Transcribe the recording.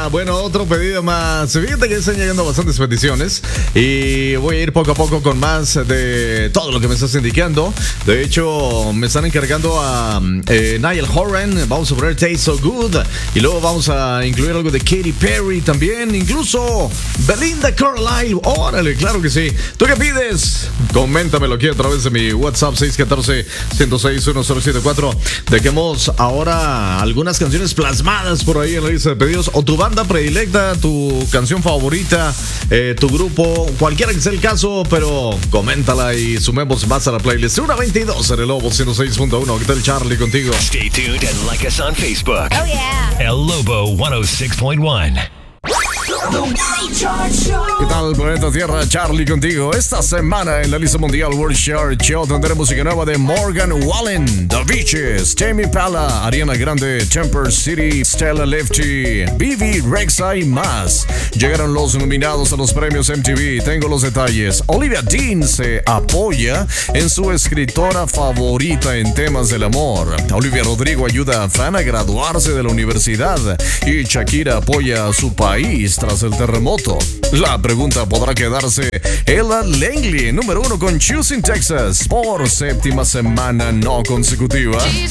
Bueno, otro pedido más. Fíjate que están llegando bastantes peticiones y voy a ir poco a poco con más de todo lo que me estás indicando. De hecho, me están encargando a Niall Horan. Vamos a poner Taste So Good y luego vamos a incluir algo de Katy Perry también. Incluso Belinda Carlisle. Órale, claro que sí. ¿Tú qué pides? Coméntamelo aquí a través de mi WhatsApp 614-106-1074. Dejemos ahora algunas canciones plasmadas por ahí en la lista de pedidos, o tu banda predilecta, tu canción favorita, tu grupo, cualquiera que sea el caso, pero coméntala y sumemos más a la playlist. 1:22 en el Lobo 106.1. ¿Qué tal, Charlie, contigo? Stay tuned and like us on Facebook. Oh yeah. El Lobo 106.1. ¿Qué tal, planeta Tierra? Charlie contigo. Esta semana en la lista mundial World Chart Show tendremos música nueva de Morgan Wallen, The Beaches, Tame Impala, Ariana Grande, Temper City, Stella Lefty, Vivi Rexa y más. Llegaron los nominados a los premios MTV. Tengo los detalles. Olivia Dean se apoya en su escritora favorita en temas del amor. Olivia Rodrigo ayuda a fan a graduarse de la universidad. Y Shakira apoya a su país tras el terremoto. La pregunta podrá quedarse. Ella Langley, número 1 con Choosing Texas por séptima semana no consecutiva.